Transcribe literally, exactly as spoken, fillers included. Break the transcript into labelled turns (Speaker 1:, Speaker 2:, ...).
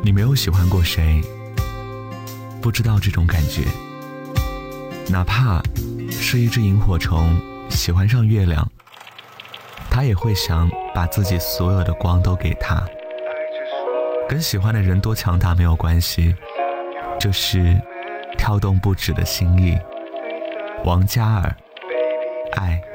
Speaker 1: 你没有喜欢过谁，不知道这种感觉。哪怕是一只萤火虫喜欢上月亮，他也会想把自己所有的光都给他。跟喜欢的人多强大没有关系，就是跳动不止的心意。王嘉尔，爱